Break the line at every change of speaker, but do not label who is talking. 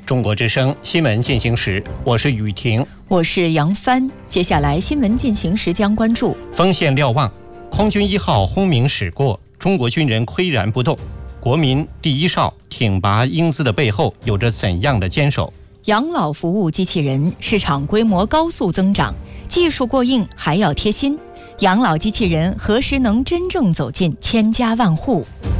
中国之声新闻进行时，我是雨婷，
我是杨帆。接下来新闻进行时将关注：
锋线瞭望，空军1号轰鸣驶过，中国军人岿然不动。国民第一哨挺拔英姿的背后有着怎样的坚守？
养老服务机器人市场规模高速增长，技术过硬还要贴心。养老机器人何时能真正走进千家万户？